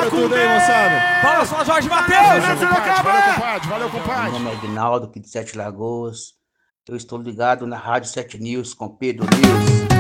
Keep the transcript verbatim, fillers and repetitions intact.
Valeu tudo aí, moçada. Fala, São Jorge Matheus. Valeu, compadre. Valeu, compadre. Valeu, compadre. Meu nome é Aguinaldo, aqui de Sete Lagoas. Eu estou ligado na Rádio Sete News com Pedro News.